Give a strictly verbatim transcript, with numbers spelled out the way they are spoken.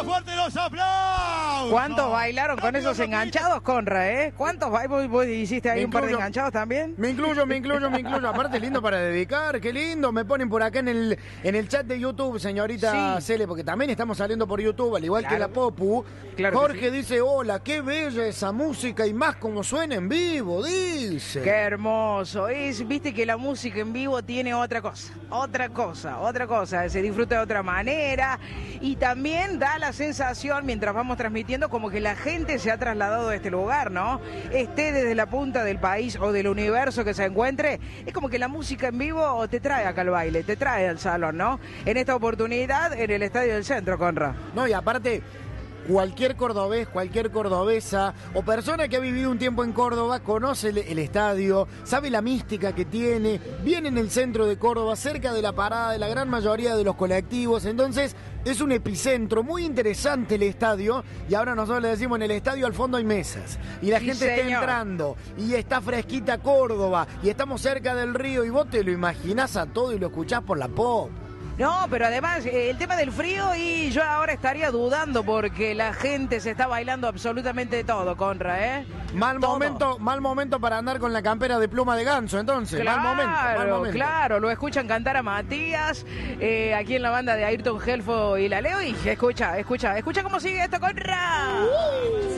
fuerte los aplausos! ¿Cuántos bailaron con esos enganchados, Conra, eh? ¿Cuántos bailaron? ¿Vos hiciste ahí Me un par de incluyo. enganchados también? Me incluyo, me incluyo, me incluyo. Aparte, lindo para dedicar, qué lindo. Me ponen por acá en el, en el chat de YouTube, señorita Sí. Cele, porque también estamos saliendo por YouTube, al igual Claro. que la Popu. Claro que Jorge sí. dice, hola, qué bella esa música y más como suena en vivo, dice. Qué hermoso. Es, viste que la música en vivo tiene otra cosa, otra cosa, otra cosa. Se disfruta de otra manera y también da la sensación, mientras vamos transmitiendo, como que la gente se ha trasladado de este lugar, ¿no? Esté desde la punta del país o del universo que se encuentre, es como que la música en vivo te trae acá al baile, te trae al salón, ¿no? En esta oportunidad, en el Estadio del Centro, Conra. No, y aparte, cualquier cordobés, cualquier cordobesa o persona que ha vivido un tiempo en Córdoba conoce el, el estadio, sabe la mística que tiene, viene en el centro de Córdoba, cerca de la parada de la gran mayoría de los colectivos, entonces es un epicentro muy interesante el estadio y ahora nosotros le decimos en el estadio al fondo hay mesas y la Sí, gente está señor. entrando y está fresquita Córdoba y estamos cerca del río y vos te lo imaginás a todo y lo escuchás por la pop. No, pero además eh, el tema del frío y yo ahora estaría dudando porque la gente se está bailando absolutamente todo, Conra, ¿eh? Mal Todo. momento, mal momento para andar con la campera de pluma de ganso, entonces. Claro, mal momento, mal momento. claro, lo escuchan cantar a Matías, eh, aquí en la banda de Ayrton Helfo y la Leo, y escucha, escucha, escucha cómo sigue esto, Conra.